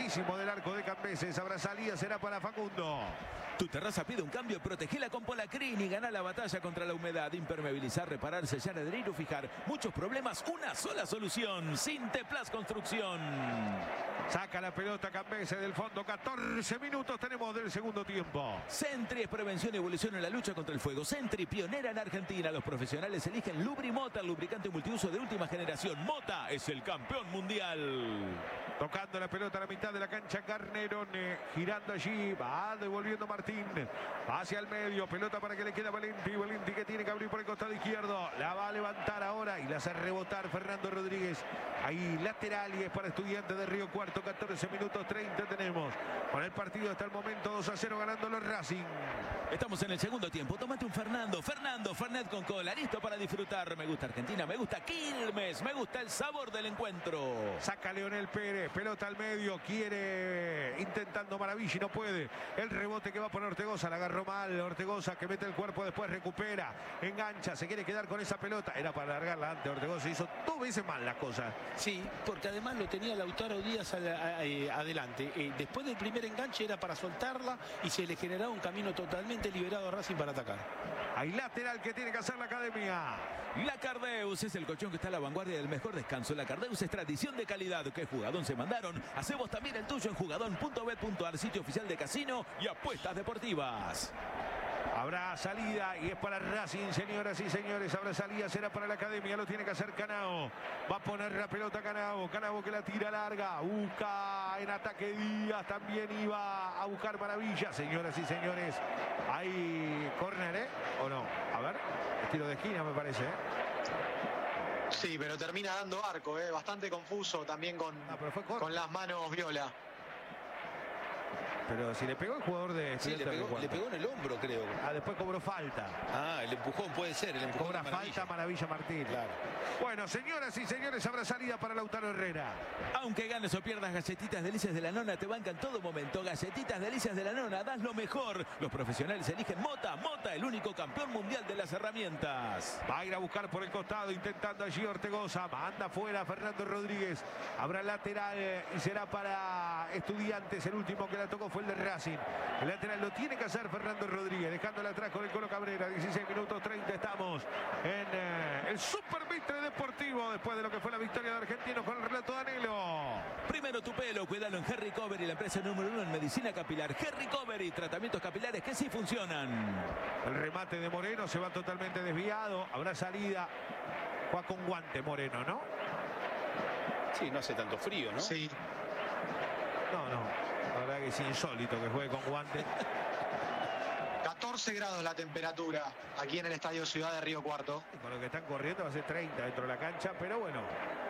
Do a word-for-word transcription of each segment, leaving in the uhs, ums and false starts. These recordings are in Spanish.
lejísimo del arco de Cambeses. Habrá salida, será para Facundo. Tu terraza pide un cambio, protegela con Polacrin y gana la batalla contra la humedad. Impermeabilizar, reparar, sellar, adherir o fijar. Muchos problemas, una sola solución. Sinteplas Construcción. Saca la pelota Cambeses del fondo. catorce minutos tenemos del segundo tiempo. Sentry es prevención y evolución en la lucha contra el fuego. Sentry, pionera en Argentina. Los profesionales eligen Lubrimota, el lubricante multiuso de última generación. Mota es el campeón mundial. Tocando la pelota a la mitad de la cancha Garnerone, girando allí, va devolviendo Martín hacia el medio, pelota para que le queda Valenti, Valenti que tiene que abrir por el costado izquierdo, la va a levantar ahora y la hace rebotar Fernando Rodríguez, ahí lateral y es para Estudiantes de Río Cuarto. Catorce minutos treinta tenemos, con el partido hasta el momento dos a cero ganando los Racing. Estamos en el segundo tiempo, tómate un Fernando, Fernando, Fernet con cola, listo para disfrutar. Me gusta Argentina, me gusta Quilmes, me gusta el sabor del encuentro. Saca Leonel Pérez, pelota al medio, quiere, intentando Maravilla y no puede. El rebote que va por Ortegoza, la agarró mal, Ortegoza que mete el cuerpo, después recupera, engancha, se quiere quedar con esa pelota. Era para largarla antes, Ortegoza hizo dos veces mal las cosas. Sí, porque además lo tenía Lautaro Díaz adelante. Eh, después del primer enganche era para soltarla y se le generaba un camino totalmente liberado a Racing para atacar. Hay lateral que tiene que hacer la academia. La Cardeus es el colchón que está a la vanguardia del mejor descanso. La Cardeus es tradición de calidad. ¿Qué jugadón se mandaron? Hacemos también el tuyo en jugadón punto bet punto ar, sitio oficial de casino y apuestas deportivas. Habrá salida y es para Racing, señoras y señores. Habrá salida, será para la academia. Lo tiene que hacer Canao. Va a poner la pelota Canao. Canao que la tira larga. Busca en ataque Díaz. También iba a buscar Maravilla. Señoras y señores. Hay córner, ¿eh? ¿O no? A ver. Tiro de esquina me parece, ¿eh? Sí, pero termina dando arco, ¿eh? Bastante confuso también con, ah, pero fue con las manos Viola. Pero si le pegó el jugador de... Sí, le pegó, le pegó en el hombro, creo. Ah, después cobró falta. Ah, el empujón puede ser. El empujón Cobra falta Maravilla Martín. Claro. Bueno, señoras y señores, habrá salida para Lautaro Herrera. Aunque ganes o pierdas, Galletitas Delicias de la Nona te bancan todo momento. Galletitas Delicias de la Nona, das lo mejor. Los profesionales eligen Mota. Mota, el único campeón mundial de las herramientas. Va a ir a buscar por el costado, intentando allí Ortegoza. Manda fuera Fernando Rodríguez. Habrá lateral y será para Estudiantes. El último que la tocó fue el de Racing. El lateral lo tiene que hacer Fernando Rodríguez, dejándola atrás con el Colo Cabrera. dieciséis minutos treinta estamos en eh, el Super Mitre Deportivo después de lo que fue la victoria de Argentinos con el relato de Anelo. Primero tu pelo, cuídalo en Harry Covery, la empresa número uno en medicina capilar. Harry Covery, tratamientos capilares que sí funcionan. El remate de Moreno se va totalmente desviado. Habrá salida. Juega con guante Moreno, ¿no? Sí, no hace tanto frío, ¿no? Sí. No, no. La verdad que es insólito que juegue con guante. catorce grados la temperatura aquí en el Estadio Ciudad de Río Cuarto. Con lo que están corriendo va a ser treinta dentro de la cancha, pero bueno.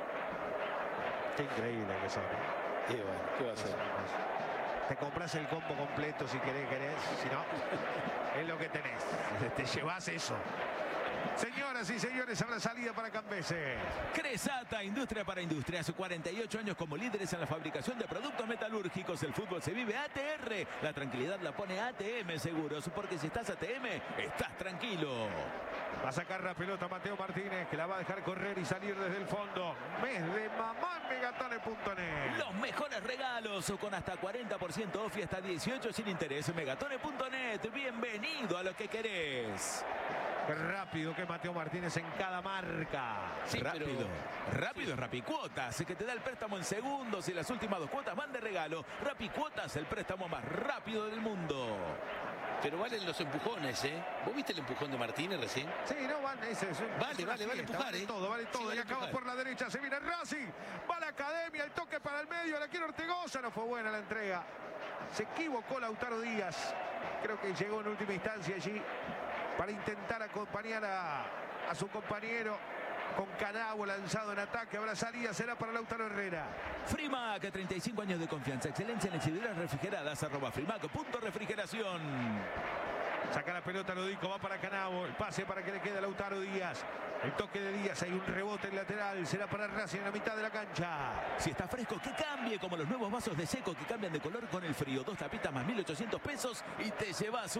Qué increíble que son. Y bueno, ¿qué va a hacer? Te compras el combo completo si querés, querés. Si no, es lo que tenés. Te llevas eso. Señoras y señores, habrá salida para Cambeses. Cresata, industria para industria. Hace cuarenta y ocho años como líderes en la fabricación de productos metalúrgicos. El fútbol se vive A T R. La tranquilidad la pone A T M Seguros. Porque si estás A T M, estás tranquilo. Va a sacar la pelota Mateo Martínez, que la va a dejar correr y salir desde el fondo. Mes de mamá en megatone punto net. Los mejores regalos con hasta cuarenta por ciento off y hasta dieciocho sin interés. megatone punto net. Bienvenido a lo que querés. Qué rápido que Mateo Martínez en cada marca. Sí, rápido. Pero... Rápido sí. Es Rapicuotas, que te da el préstamo en segundos y las últimas dos cuotas van de regalo. Rapicuotas, el préstamo más rápido del mundo. Pero valen los empujones, ¿eh? ¿Vos viste el empujón de Martínez recién? Sí, no, van, ese es un, Vale, es vale, vale empujar, vale ¿eh? todo, vale todo. Sí, vale y acaba empujar. por la derecha, se viene Racing. Va la academia, el toque para el medio, la quiere Ortegoza. No fue buena la entrega. Se equivocó Lautaro Díaz. Creo que llegó en última instancia allí para intentar acompañar a, a su compañero. Con Canao lanzado en ataque, ahora salida, será para Lautaro Herrera. Frimac, treinta y cinco años de confianza, excelencia en exhibidoras refrigeradas, arroba Frimac punto refrigeración. Saca la pelota Lodico, va para Canao, el pase para que le quede a Lautaro Díaz. El toque de Díaz, hay un rebote en lateral, será para Racing en la mitad de la cancha. Si está fresco, que cambie, como los nuevos vasos de seco que cambian de color con el frío. Dos tapitas más mil ochocientos pesos y te llevas